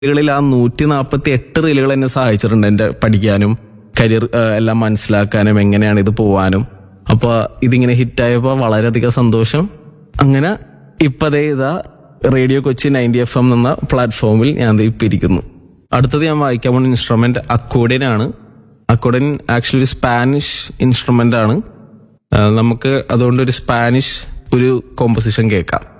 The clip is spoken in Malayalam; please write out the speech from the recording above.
റീലുകളിൽ ആ 148 റീലുകൾ എന്നെ സഹായിച്ചിട്ടുണ്ട് എന്റെ പഠിക്കാനും കരിയർ എല്ലാം മനസ്സിലാക്കാനും എങ്ങനെയാണ് ഇത് പോവാനും. അപ്പൊ ഇതിങ്ങനെ ഹിറ്റായപ്പോ വളരെയധികം സന്തോഷം. അങ്ങനെ ഇപ്പതേ ഇതാ റേഡിയോ കൊച്ചി 90 FM എന്ന പ്ലാറ്റ്ഫോമിൽ ഞാൻ ഇപ്പൊ ഇരിക്കുന്നു. അടുത്തത് ഞാൻ വായിക്കാൻ പോകുന്ന ഇൻസ്ട്രുമെന്റ് അക്കോർഡിയൻ ആണ്. അക്കോർഡിയൻ ആക്ച്വലി ഒരു സ്പാനിഷ് ഇൻസ്ട്രുമെന്റ് ആണ്. നമുക്ക് അതുകൊണ്ട് ഒരു സ്പാനിഷ് ഒരു കോമ്പോസിഷൻ കേൾക്കാം.